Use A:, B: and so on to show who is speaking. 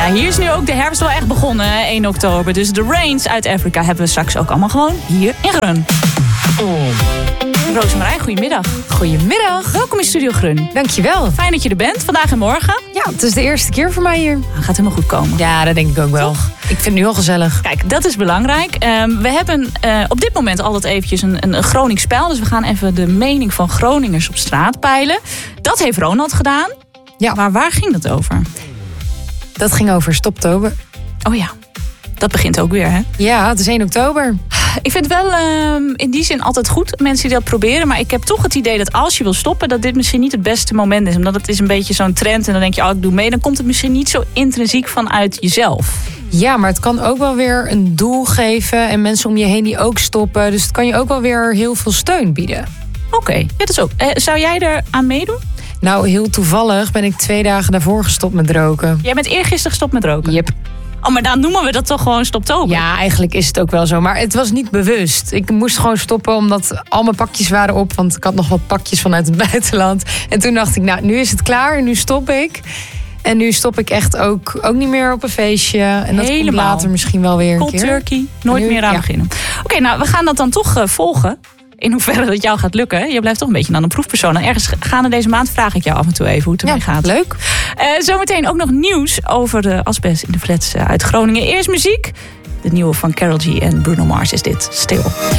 A: Ja, hier is nu ook de herfst wel echt begonnen, 1 oktober. Dus de Rains uit Afrika hebben we straks ook allemaal gewoon hier in Grun. Rosemarijn, goedemiddag.
B: Goedemiddag.
A: Welkom in Studio Grun.
B: Dankjewel.
A: Fijn dat je er bent, vandaag en morgen.
B: Ja, het is de eerste keer voor mij hier.
A: Gaat helemaal goed komen.
B: Ja, dat denk ik ook wel.
A: Toch?
B: Ik vind het nu al gezellig.
A: Kijk, dat is belangrijk. We hebben op dit moment altijd eventjes een Gronings spel. Dus we gaan even de mening van Groningers op straat peilen. Dat heeft Ronald gedaan.
B: Ja.
A: Maar waar ging dat over?
B: Dat ging over Stoptober.
A: Oh ja, dat begint ook weer, hè?
B: Ja, het is 1 oktober.
A: Ik vind het wel in die zin altijd goed, mensen die dat proberen. Maar ik heb toch het idee dat als je wil stoppen, dat dit misschien niet het beste moment is. Omdat het is een beetje zo'n trend en dan denk je, ik doe mee. Dan komt het misschien niet zo intrinsiek vanuit jezelf.
B: Ja, maar het kan ook wel weer een doel geven. En mensen om je heen die ook stoppen. Dus het kan je ook wel weer heel veel steun bieden.
A: Oké, ja, dat is ook. Zou jij er aan meedoen?
B: Nou, heel toevallig ben ik 2 dagen daarvoor gestopt met roken.
A: Jij bent eergisteren gestopt met roken?
B: Yep.
A: Oh, maar dan noemen we dat toch gewoon Stoptober?
B: Ja, eigenlijk is het ook wel zo. Maar het was niet bewust. Ik moest gewoon stoppen omdat al mijn pakjes waren op. Want ik had nog wat pakjes vanuit het buitenland. En toen dacht ik, nou, nu is het klaar. En nu stop ik. En nu stop ik echt ook niet meer op een feestje. En dat komt later misschien wel weer een
A: Cold
B: keer.
A: turkey, nooit meer aan beginnen. Oké, nou, we gaan dat dan toch volgen. In hoeverre dat jou gaat lukken. Je blijft toch een beetje dan een proefpersoon. En ergens gaande deze maand vraag ik jou af en toe even hoe het ermee gaat.
B: Leuk.
A: Zometeen ook nog nieuws over de asbest in de flats uit Groningen. Eerst muziek. De nieuwe van Karol G en Bruno Mars is dit. Stil.